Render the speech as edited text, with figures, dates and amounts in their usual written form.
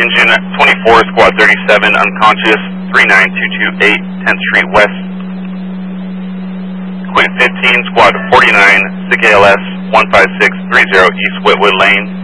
Engine 24, Squad 37, unconscious, 39228, 10th Street West. Quint 15, Squad 49, SIG ALS 15630, East Whitwood Lane.